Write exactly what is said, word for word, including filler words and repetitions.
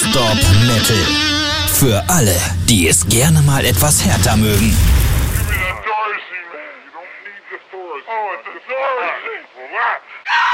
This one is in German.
Stop Metal. Für alle, die es gerne mal etwas härter mögen. Give me that Darcy, man. You don't need the Thorcy. Oh, it's a Darcy. Well, what?